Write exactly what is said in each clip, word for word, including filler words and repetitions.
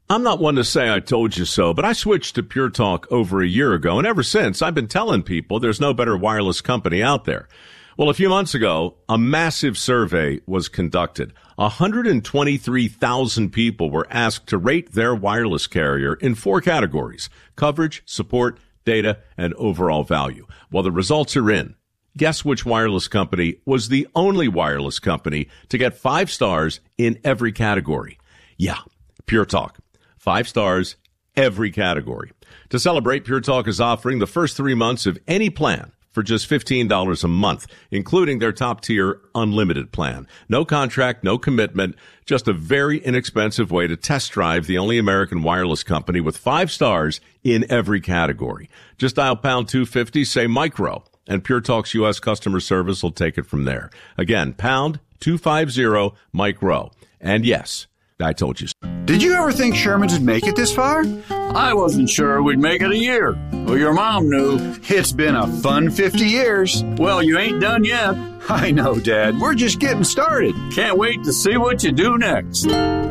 I'm not one to say I told you so, but I switched to Pure Talk over a year ago, and ever since, I've been telling people there's no better wireless company out there. Well, a few months ago, a massive survey was conducted. one hundred twenty-three thousand people were asked to rate their wireless carrier in four categories: coverage, support, data, and overall value. Well, the results are in. Guess which wireless company was the only wireless company to get five stars in every category? Yeah, Pure Talk. Five stars, every category. To celebrate, Pure Talk is offering the first three months of any plan for just fifteen dollars a month, including their top-tier unlimited plan. No contract, no commitment, just a very inexpensive way to test drive the only American wireless company with five stars in every category. Just dial pound two fifty, say micro, and Pure Talk's U S customer service will take it from there. Again, pound two fifty, micro. And yes, I told you so. Did you ever think Sherman's would make it this far? I wasn't sure we'd make it a year. Well, your mom knew. It's been a fun fifty years. Well, you ain't done yet. I know, Dad. We're just getting started. Can't wait to see what you do next.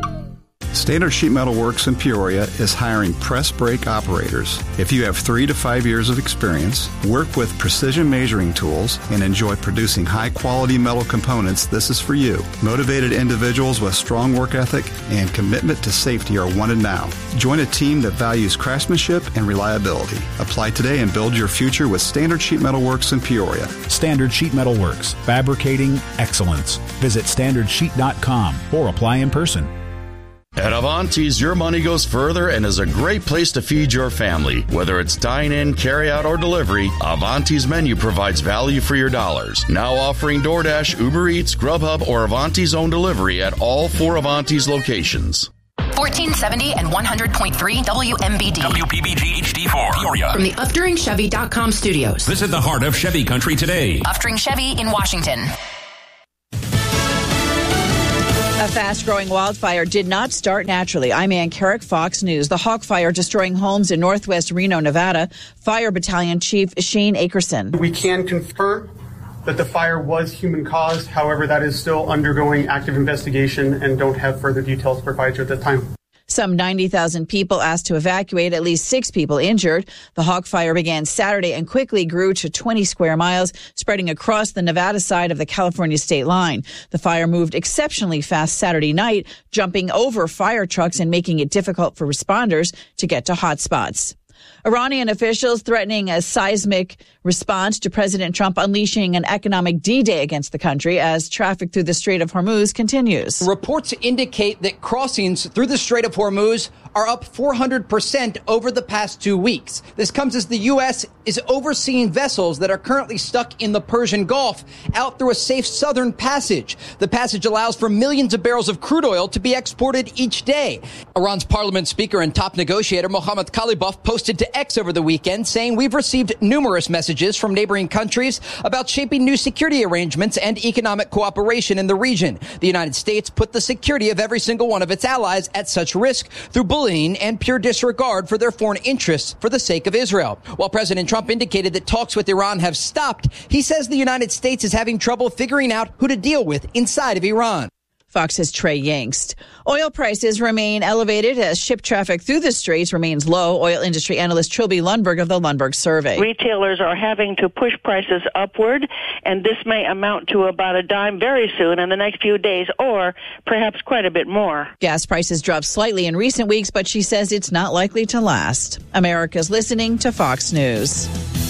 Standard Sheet Metal Works in Peoria is hiring press brake operators. If you have three to five years of experience, work with precision measuring tools, and enjoy producing high-quality metal components, this is for you. Motivated individuals with strong work ethic and commitment to safety are wanted now. Join a team that values craftsmanship and reliability. Apply today and build your future with Standard Sheet Metal Works in Peoria. Standard Sheet Metal Works, fabricating excellence. Visit standard sheet dot com or apply in person. At Avanti's, your money goes further and is a great place to feed your family. Whether it's dine-in, carry-out, or delivery, Avanti's menu provides value for your dollars. Now offering DoorDash, Uber Eats, Grubhub, or Avanti's own delivery at all four Avanti's locations. fourteen seventy and one hundred point three W M B D. W P B G H D four, Peoria. From the Upduring Chevy dot com studios. Visit the heart of Chevy country today. Upduring Chevy in Washington. A fast-growing wildfire did not start naturally. I'm Ann Carrick, Fox News. The Hawk Fire destroying homes in northwest Reno, Nevada. Fire Battalion Chief Shane Akerson. We can confirm that the fire was human-caused. However, that is still undergoing active investigation and don't have further details to provide you at this time. Some ninety thousand people asked to evacuate, at least six people injured. The Hawk Fire began Saturday and quickly grew to twenty square miles, spreading across the Nevada side of the California state line. The fire moved exceptionally fast Saturday night, jumping over fire trucks and making it difficult for responders to get to hot spots. Iranian officials threatening a seismic response to President Trump unleashing an economic D-Day against the country as traffic through the Strait of Hormuz continues. Reports indicate that crossings through the Strait of Hormuz are up four hundred percent over the past two weeks. This comes as the U S is overseeing vessels that are currently stuck in the Persian Gulf out through a safe southern passage. The passage allows for millions of barrels of crude oil to be exported each day. Iran's parliament speaker and top negotiator Mohammad Khalibaf posted to X over the weekend saying, "We've received numerous messages from neighboring countries about shaping new security arrangements and economic cooperation in the region. The United States put the security of every single one of its allies at such risk through bullying and pure disregard for their foreign interests for the sake of Israel." While President Trump indicated that talks with Iran have stopped, he says the United States is having trouble figuring out who to deal with inside of Iran. Fox's Trey Yingst. Oil prices remain elevated as ship traffic through the straits remains low. Oil industry analyst Trilby Lundberg of the Lundberg Survey. Retailers are having to push prices upward, and this may amount to about a dime very soon in the next few days, or perhaps quite a bit more. Gas prices dropped slightly in recent weeks, but she says it's not likely to last. America's listening to Fox News.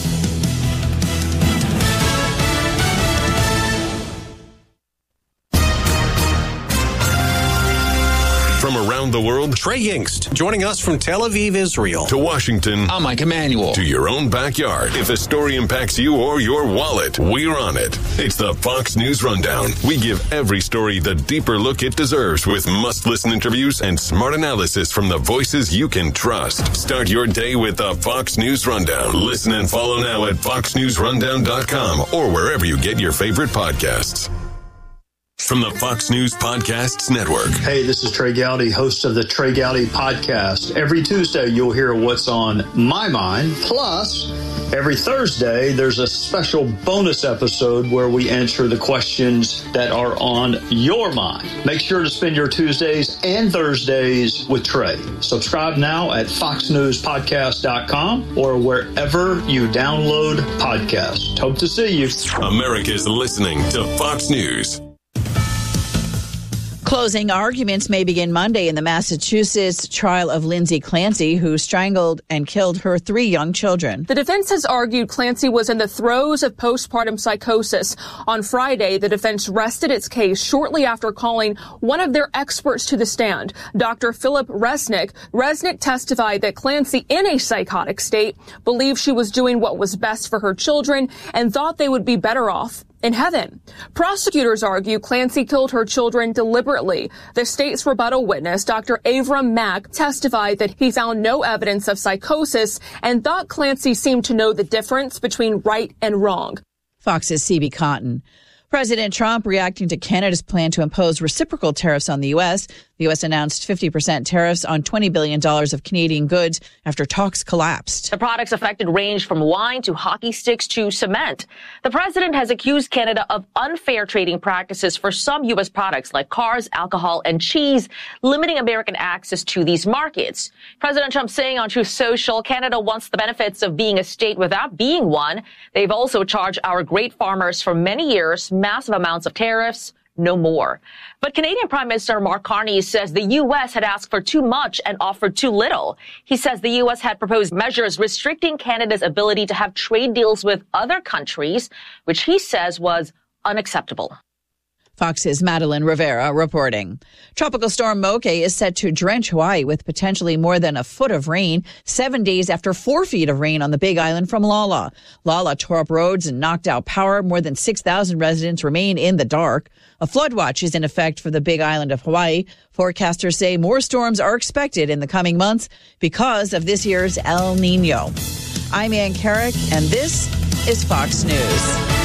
From around the world, Trey Yingst, joining us from Tel Aviv, Israel. To Washington. I'm Mike Emanuel. To your own backyard. If a story impacts you or your wallet, we're on it. It's the Fox News Rundown. We give every story the deeper look it deserves with must-listen interviews and smart analysis from the voices you can trust. Start your day with the Fox News Rundown. Listen and follow now at fox news rundown dot com or wherever you get your favorite podcasts. From the Fox News Podcasts Network. Hey, this is Trey Gowdy, host of the Trey Gowdy Podcast. Every Tuesday, you'll hear what's on my mind. Plus, Every Thursday, there's a special bonus episode where we answer the questions that are on your mind. Make sure to spend your Tuesdays and Thursdays with Trey. Subscribe now at fox news podcast dot com or wherever you download podcasts. Hope to see you. America's listening to Fox News. Closing arguments may begin Monday in the Massachusetts trial of Lindsay Clancy, who strangled and killed her three young children. The defense has argued Clancy was in the throes of postpartum psychosis. On Friday, the defense rested its case shortly after calling one of their experts to the stand, Doctor Philip Resnick. Resnick testified that Clancy, in a psychotic state, believed she was doing what was best for her children and thought they would be better off in heaven. Prosecutors argue Clancy killed her children deliberately. The state's rebuttal witness, Doctor Avram Mack, testified that he found no evidence of psychosis and thought Clancy seemed to know the difference between right and wrong. Fox's C B Cotton. President Trump reacting to Canada's plan to impose reciprocal tariffs on the U S. The U S announced fifty percent tariffs on twenty billion dollars of Canadian goods after talks collapsed. The products affected range from wine to hockey sticks to cement. The president has accused Canada of unfair trading practices for some U S products like cars, alcohol, and cheese, limiting American access to these markets. President Trump saying on Truth Social, Canada wants the benefits of being a state without being one. They've also charged our great farmers for many years massive amounts of tariffs. No more. But Canadian Prime Minister Mark Carney says the U S had asked for too much and offered too little. He says the U S had proposed measures restricting Canada's ability to have trade deals with other countries, which he says was unacceptable. Fox's Madeline Rivera reporting. Tropical storm Moke is set to drench Hawaii with potentially more than a foot of rain, seven days after four feet of rain on the Big Island from Lala. Lala tore up roads and knocked out power. More than six thousand residents remain in the dark. A flood watch is in effect for the Big Island of Hawaii. Forecasters say more storms are expected in the coming months because of this year's El Nino. I'm Ann Carrick, and this is Fox News.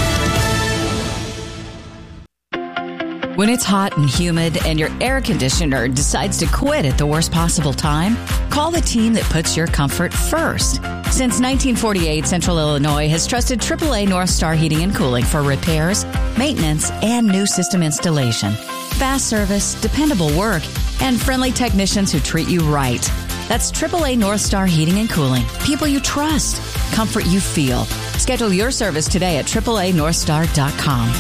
When it's hot and humid and your air conditioner decides to quit at the worst possible time, call the team that puts your comfort first. Since nineteen forty-eight, Central Illinois has trusted triple A North Star Heating and Cooling for repairs, maintenance, and new system installation. Fast service, dependable work, and friendly technicians who treat you right. That's triple A North Star Heating and Cooling. People you trust. Comfort you feel. Schedule your service today at triple A north star dot com.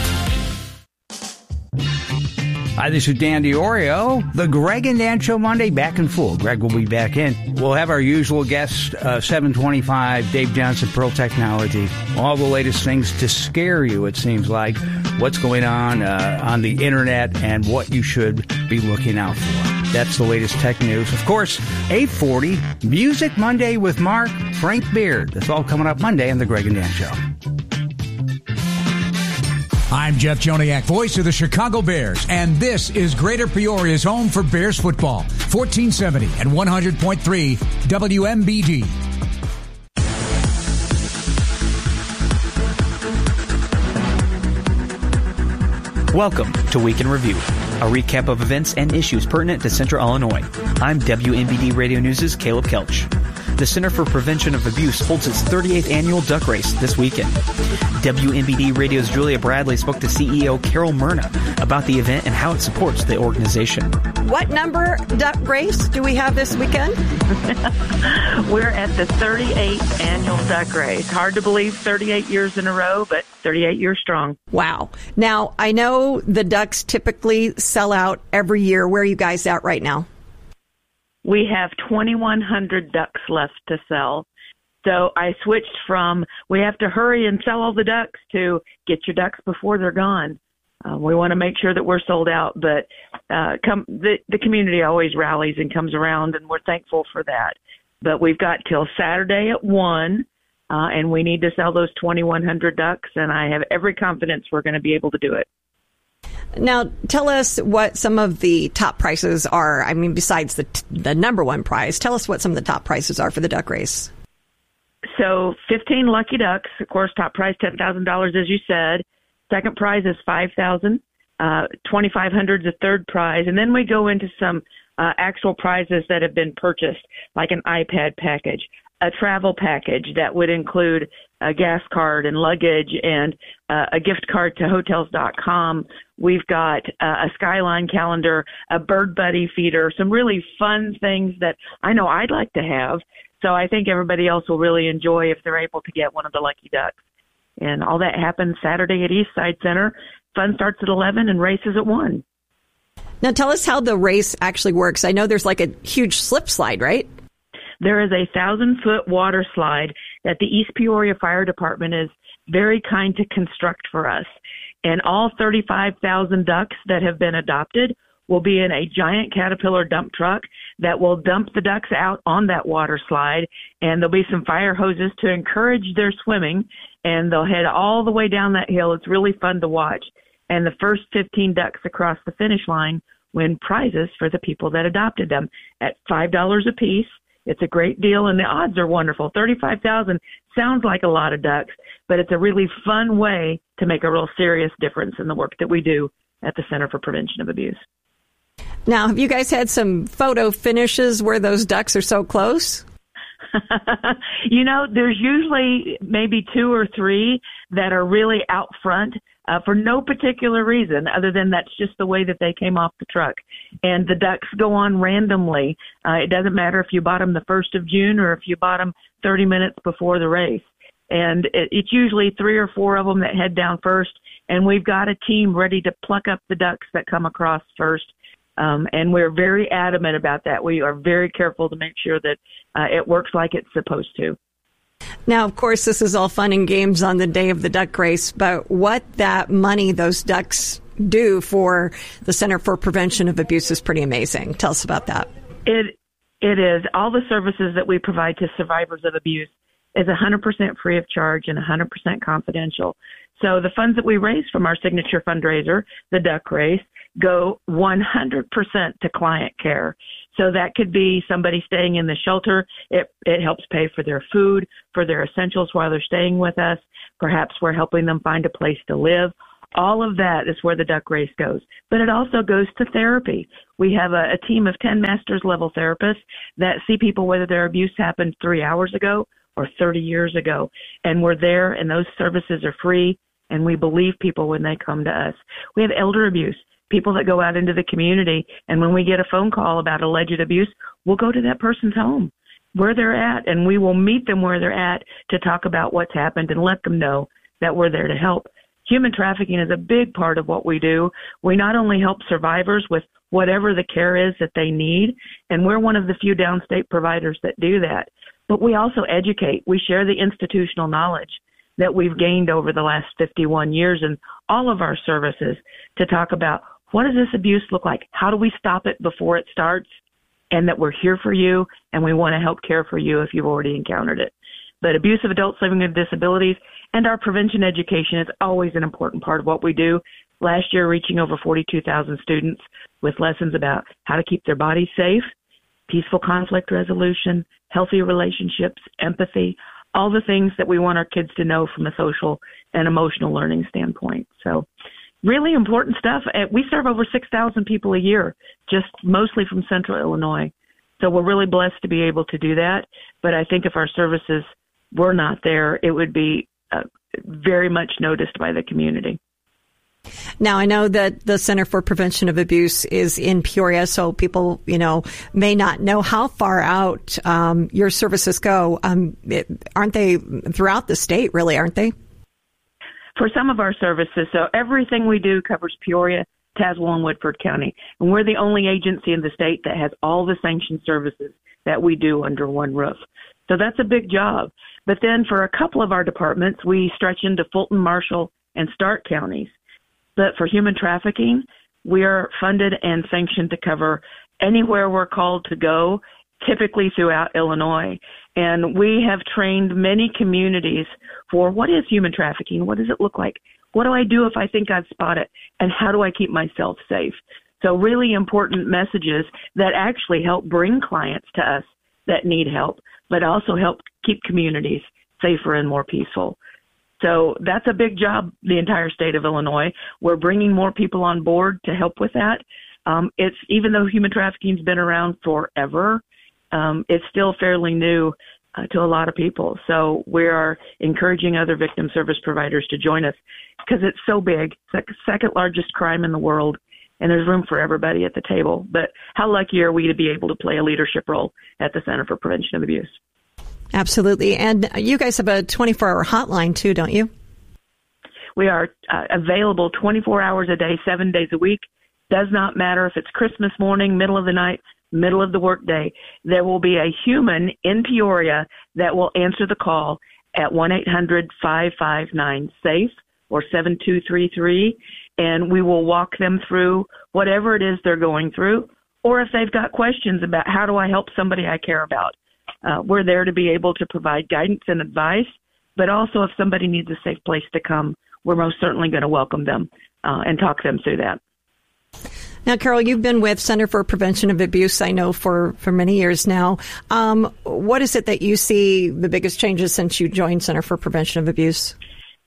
Hi, this is Dan DiOrio. The Greg and Dan Show Monday, back in full. Greg will be back in. We'll have our usual guest, uh, seven twenty-five, Dave Johnson, Pearl Technology. All the latest things to scare you, it seems like. What's going on uh, on the internet and what you should be looking out for. That's the latest tech news. Of course, eight forty, Music Monday with Mark, Frank Beard. That's all coming up Monday on The Greg and Dan Show. I'm Jeff Joniak, voice of the Chicago Bears, and this is Greater Peoria's home for Bears football. fourteen seventy and one hundred point three W M B D. Welcome to Week in Review, a recap of events and issues pertinent to Central Illinois. I'm W M B D Radio News' Caleb Kelch. The Center for Prevention of Abuse holds its thirty-eighth annual duck race this weekend. W M B D Radio's Julia Bradley spoke to C E O Carol Myrna about the event and how it supports the organization. What number duck race do we have this weekend? We're at the thirty-eighth annual duck race. Hard to believe thirty-eight years in a row, but thirty-eight years strong. Wow. Now, I know the ducks typically sell out every year. Where are you guys at right now? We have twenty-one hundred ducks left to sell. So I switched from we have to hurry and sell all the ducks to get your ducks before they're gone. Uh, we want to make sure that we're sold out, but uh, come, the, the community always rallies and comes around, and we're thankful for that. But we've got till Saturday at one, uh, and we need to sell those twenty-one hundred ducks, and I have every confidence we're going to be able to do it. Now, tell us what some of the top prices are. I mean, besides the the number one prize, tell us what some of the top prices are for the duck race. So fifteen lucky ducks, of course, top prize ten thousand dollars, as you said. Second prize is five thousand dollars. Uh, twenty-five hundred dollars is the third prize. And then we go into some uh, actual prizes that have been purchased, like an iPad package, a travel package that would include a gas card and luggage and uh, a gift card to hotels dot com. We've got uh, a Skyline calendar, a Bird Buddy feeder, some really fun things that I know I'd like to have. So I think everybody else will really enjoy if they're able to get one of the Lucky Ducks. And all that happens Saturday at Eastside Center. Fun starts at eleven and races at one. Now tell us how the race actually works. I know there's like a huge slip slide, right? There is a thousand-foot water slide that the East Peoria Fire Department is very kind to construct for us. And all thirty-five thousand ducks that have been adopted will be in a giant Caterpillar dump truck that will dump the ducks out on that water slide. And there'll be some fire hoses to encourage their swimming. And they'll head all the way down that hill. It's really fun to watch. And the first fifteen ducks across the finish line win prizes for the people that adopted them at five dollars a piece. It's a great deal, and the odds are wonderful. thirty-five thousand sounds like a lot of ducks, but it's a really fun way to make a real serious difference in the work that we do at the Center for Prevention of Abuse. Now, have you guys had some photo finishes where those ducks are so close? You know, there's usually maybe two or three that are really out front uh, for no particular reason other than that's just the way that they came off the truck. And the ducks go on randomly. Uh, it doesn't matter if you bought them the first of June or if you bought them thirty minutes before the race. And it, it's usually three or four of them that head down first. And we've got a team ready to pluck up the ducks that come across first. Um, and we're very adamant about that. We are very careful to make sure that uh, it works like it's supposed to. Now, of course, this is all fun and games on the day of the duck race, but what that money those ducks do for the Center for Prevention of Abuse is pretty amazing. Tell us about that. It It is. All the services that we provide to survivors of abuse is one hundred percent free of charge and one hundred percent confidential. So the funds that we raise from our signature fundraiser, the duck race, go one hundred percent to client care. So that could be somebody staying in the shelter. It, it helps pay for their food, for their essentials while they're staying with us. Perhaps we're helping them find a place to live. All of that is where the duck race goes. But it also goes to therapy. We have a, a team of ten master's level therapists that see people whether their abuse happened three hours ago or thirty years ago. And we're there, and those services are free, and we believe people when they come to us. We have elder abuse, people that go out into the community, and when we get a phone call about alleged abuse, we'll go to that person's home where they're at, and we will meet them where they're at to talk about what's happened and let them know that we're there to help. Human trafficking is a big part of what we do. We not only help survivors with whatever the care is that they need, and we're one of the few downstate providers that do that, but we also educate. We share the institutional knowledge that we've gained over the last fifty-one years in all of our services to talk about what does this abuse look like? How do we stop it before it starts? And that we're here for you, and we want to help care for you if you've already encountered it. But abuse of adults living with disabilities and our prevention education is always an important part of what we do. Last year, reaching over forty-two thousand students with lessons about how to keep their bodies safe, peaceful conflict resolution, healthy relationships, empathy, all the things that we want our kids to know from a social and emotional learning standpoint. So really important stuff. We serve over six thousand people a year, just mostly from Central Illinois. So we're really blessed to be able to do that. But I think if our services were not there, it would be uh, very much noticed by the community. Now, I know that the Center for Prevention of Abuse is in Peoria, so people, you know, may not know how far out um, your services go. Um, it, aren't they throughout the state, really, aren't they? For some of our services, so everything we do covers Peoria, Tazewell, and Woodford County. And we're the only agency in the state that has all the sanctioned services that we do under one roof. So that's a big job. But then for a couple of our departments, we stretch into Fulton, Marshall, and Stark counties. But for human trafficking, we are funded and sanctioned to cover anywhere we're called to go, typically throughout Illinois. And we have trained many communities for what is human trafficking? What does it look like? What do I do if I think I've spotted it? And how do I keep myself safe? So really important messages that actually help bring clients to us that need help, but also help keep communities safer and more peaceful. So that's a big job, the entire state of Illinois. We're bringing more people on board to help with that. Um, it's even though human trafficking's been around forever, um, it's still fairly new uh, to a lot of people. So we are encouraging other victim service providers to join us because it's so big. It's like the second largest crime in the world, and there's room for everybody at the table. But how lucky are we to be able to play a leadership role at the Center for Prevention of Abuse? Absolutely. And you guys have a twenty-four hour hotline too, don't you? We are uh, available twenty-four hours a day, seven days a week. Does not matter if it's Christmas morning, middle of the night, middle of the workday. There will be a human in Peoria that will answer the call at one eight hundred five five nine SAFE or seven two three three, and we will walk them through whatever it is they're going through, or if they've got questions about how do I help somebody I care about. Uh, we're there to be able to provide guidance and advice, but also if somebody needs a safe place to come, we're most certainly going to welcome them uh, and talk them through that. Now, Carol, you've been with Center for Prevention of Abuse, I know, for, for many years now. Um, what is it that you see the biggest changes since you joined Center for Prevention of Abuse?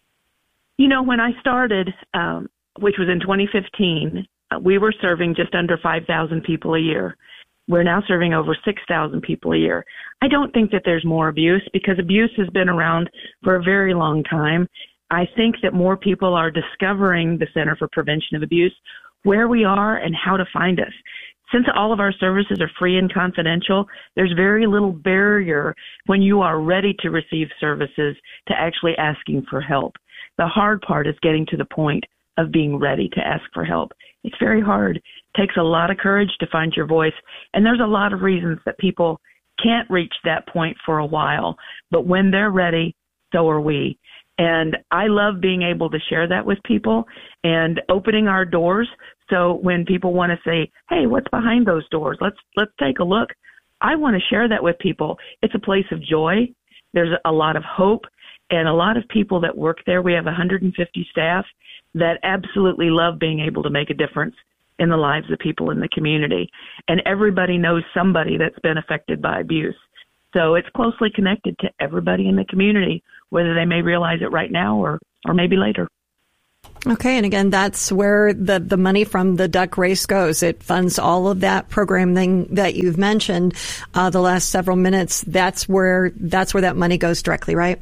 You know, when I started, um, which was in twenty fifteen, uh, we were serving just under five thousand people a year. We're now serving over six thousand people a year. I don't think that there's more abuse because abuse has been around for a very long time. I think that more people are discovering the Center for Prevention of Abuse, where we are and how to find us. Since all of our services are free and confidential, there's very little barrier when you are ready to receive services to actually asking for help. The hard part is getting to the point of being ready to ask for help. It's very hard. It takes a lot of courage to find your voice, and there's a lot of reasons that people can't reach that point for a while. But when they're ready, so are we. And I love being able to share that with people and opening our doors. So when people want to say, hey, what's behind those doors? Let's let's take a look. I want to share that with people. It's a place of joy. There's a lot of hope and a lot of people that work there. We have one hundred fifty staff that absolutely love being able to make a difference in the lives of people in the community. And everybody knows somebody that's been affected by abuse. So it's closely connected to everybody in the community, whether they may realize it right now or, or maybe later. Okay, and again, that's where the, the money from the duck race goes. It funds all of that programming that you've mentioned uh, the last several minutes. That's where that's where that money goes directly, right?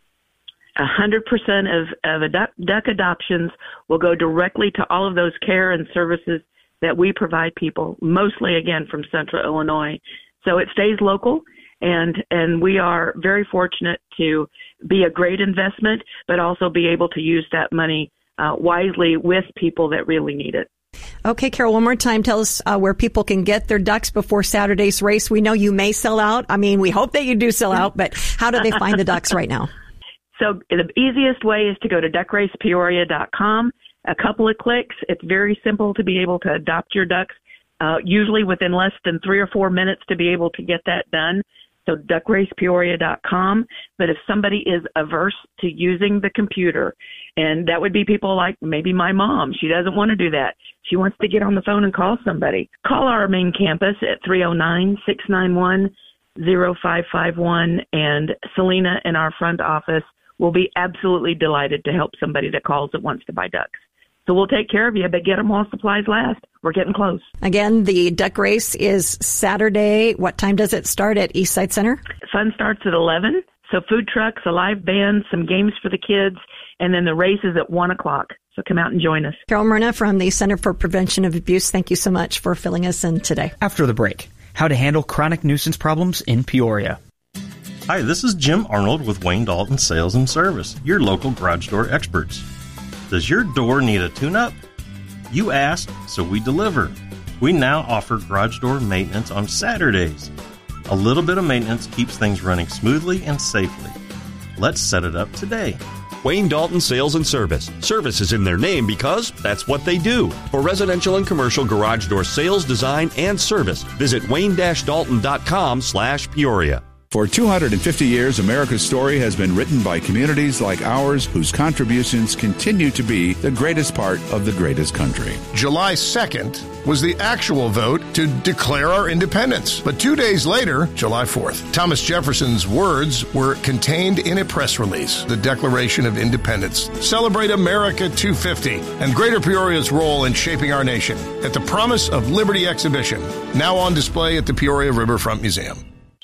A hundred percent of of a duck, duck adoptions will go directly to all of those care and services that we provide people, mostly again from Central Illinois. So it stays local. And and we are very fortunate to be a great investment, but also be able to use that money uh, wisely with people that really need it. Okay, Carol, one more time, tell us uh, where people can get their ducks before Saturday's race. We know you may sell out. I mean, we hope that you do sell out, but how do they find the ducks right now? So the easiest way is to go to duck race peoria dot com. A couple of clicks. It's very simple to be able to adopt your ducks, uh, usually within less than three or four minutes to be able to get that done. So duck race peoria dot com. But if somebody is averse to using the computer, and that would be people like maybe my mom, she doesn't want to do that. She wants to get on the phone and call somebody. Call our main campus at three oh nine, six nine one, oh five five one, and Selena in our front office will be absolutely delighted to help somebody that calls that wants to buy ducks. So we'll take care of you, but get them while supplies last. We're getting close. Again, the duck race is Saturday. What time does it start at Eastside Center? Fun starts at eleven. So food trucks, a live band, some games for the kids, and then the race is at one o'clock. So come out and join us. Carol Myrna from the Center for Prevention of Abuse, thank you so much for filling us in today. After the break, how to handle chronic nuisance problems in Peoria. Hi, this is Jim Arnold with Wayne Dalton Sales and Service, your local garage door experts. Does your door need a tune-up? You asked, so we deliver. We now offer garage door maintenance on Saturdays. A little bit of maintenance keeps things running smoothly and safely. Let's set it up today. Wayne Dalton Sales and Service. Service is in their name because that's what they do. For residential and commercial garage door sales, design, and service, visit wayne dash dalton dot com slash Peoria. For two hundred fifty years, America's story has been written by communities like ours whose contributions continue to be the greatest part of the greatest country. July second was the actual vote to declare our independence. But two days later, July fourth, Thomas Jefferson's words were contained in a press release, the Declaration of Independence. Celebrate America two fifty and Greater Peoria's role in shaping our nation at the Promise of Liberty exhibition, now on display at the Peoria Riverfront Museum.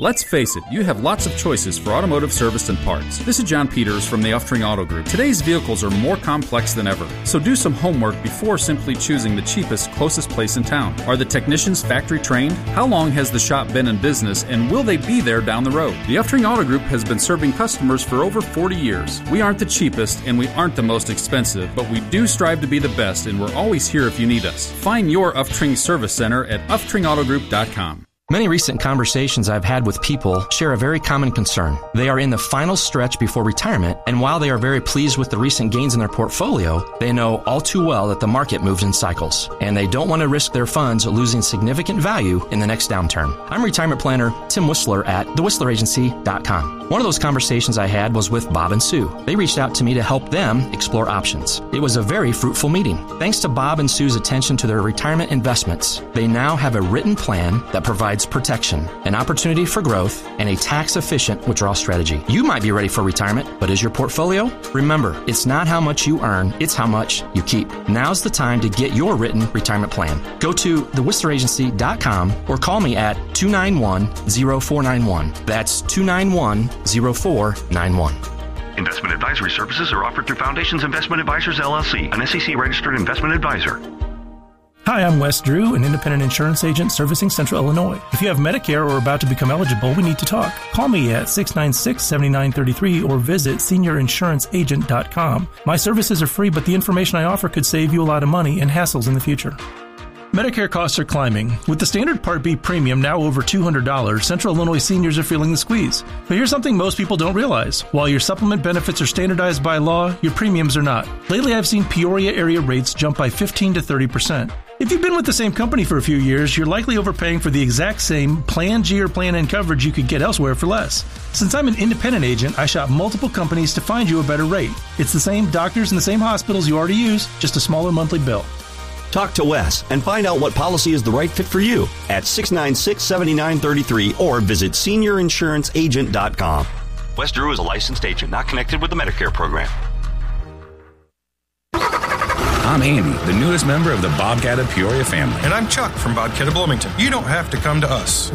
Let's face it, you have lots of choices for automotive service and parts. This is John Peters from the Uftring Auto Group. Today's vehicles are more complex than ever, so do some homework before simply choosing the cheapest, closest place in town. Are the technicians factory trained? How long has the shop been in business, and will they be there down the road? The Uftring Auto Group has been serving customers for over forty years. We aren't the cheapest, and we aren't the most expensive, but we do strive to be the best, and we're always here if you need us. Find your Uftring Service Center at uftring auto group dot com. Many recent conversations I've had with people share a very common concern. They are in the final stretch before retirement, and while they are very pleased with the recent gains in their portfolio, they know all too well that the market moves in cycles, and they don't want to risk their funds losing significant value in the next downturn. I'm retirement planner Tim Whistler at the whistler agency dot com. One of those conversations I had was with Bob and Sue. They reached out to me to help them explore options. It was a very fruitful meeting. Thanks to Bob and Sue's attention to their retirement investments, they now have a written plan that provides protection, an opportunity for growth, and a tax-efficient withdrawal strategy. You might be ready for retirement, but is your portfolio? Remember, it's not how much you earn, it's how much you keep. Now's the time to get your written retirement plan. Go to the whistler agency dot com or call me at two nine one, zero four nine one. That's two nine one, zero four nine one. Investment advisory services are offered through Foundations Investment Advisors, L L C, an S E C-registered investment advisor. Hi, I'm Wes Drew, an independent insurance agent servicing Central Illinois. If you have Medicare or are about to become eligible, we need to talk. Call me at six nine six, seven nine three three or visit senior insurance agent dot com. My services are free, but the information I offer could save you a lot of money and hassles in the future. Medicare costs are climbing. With the standard Part B premium now over two hundred dollars, Central Illinois seniors are feeling the squeeze. But here's something most people don't realize. While your supplement benefits are standardized by law, your premiums are not. Lately, I've seen Peoria area rates jump by fifteen to thirty percent. If you've been with the same company for a few years, you're likely overpaying for the exact same Plan G or Plan N coverage you could get elsewhere for less. Since I'm an independent agent, I shop multiple companies to find you a better rate. It's the same doctors and the same hospitals you already use, just a smaller monthly bill. Talk to Wes and find out what policy is the right fit for you at six nine six, seven nine three three or visit senior insurance agent dot com. Wes Drew is a licensed agent not connected with the Medicare program. I'm Andy, the newest member of the Bobcat of Peoria family. And I'm Chuck from Bobcat of Bloomington. You don't have to come to us.